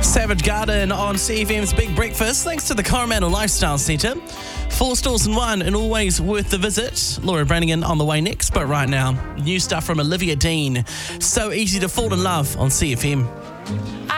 Savage Garden on CFM's Big Breakfast, thanks to the Coromandel Lifestyle Centre. 4 stores in one and always worth the visit. Laura Brannigan on the way next, but right now, new stuff from Olivia Dean. So easy to fall in love on CFM.